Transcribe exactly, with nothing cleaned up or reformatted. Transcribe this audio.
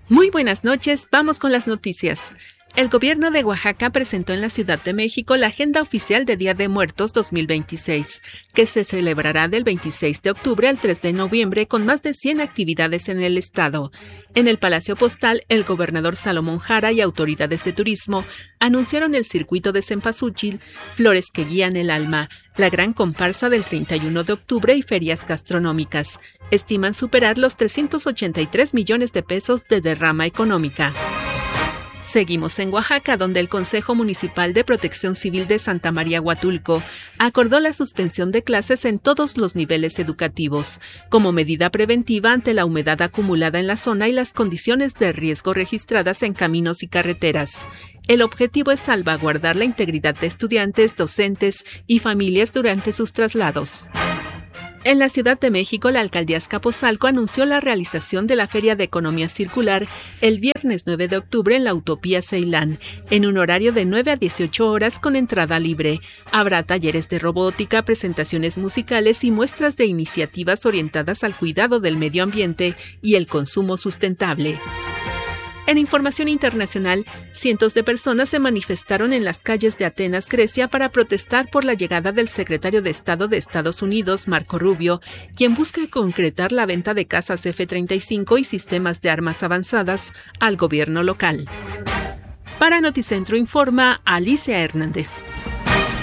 Muy buenas noches, vamos con las noticias. El gobierno de Oaxaca presentó en la Ciudad de México la Agenda Oficial de Día de Muertos dos mil veintiséis, que se celebrará del veintiséis de octubre al tres de noviembre con más de cien actividades en el estado. En el Palacio Postal, el gobernador Salomón Jara y autoridades de turismo anunciaron el circuito de Cempasúchil, Flores que guían el alma, la gran comparsa del treinta y uno de octubre y ferias gastronómicas. Estiman superar los trescientos ochenta y tres millones de pesos de derrama económica. Seguimos en Oaxaca, donde el Consejo Municipal de Protección Civil de Santa María Huatulco acordó la suspensión de clases en todos los niveles educativos, como medida preventiva ante la humedad acumulada en la zona y las condiciones de riesgo registradas en caminos y carreteras. El objetivo es salvaguardar la integridad de estudiantes, docentes y familias durante sus traslados. En la Ciudad de México, la alcaldía Azcapotzalco anunció la realización de la Feria de Economía Circular el viernes nueve de octubre en la Utopía Ceilán, en un horario de nueve a dieciocho horas con entrada libre. Habrá talleres de robótica, presentaciones musicales y muestras de iniciativas orientadas al cuidado del medio ambiente y el consumo sustentable. En información internacional, cientos de personas se manifestaron en las calles de Atenas, Grecia, para protestar por la llegada del secretario de Estado de Estados Unidos, Marco Rubio, quien busca concretar la venta de cazas F treinta y cinco y sistemas de armas avanzadas al gobierno local. Para Noticentro informa Alicia Hernández.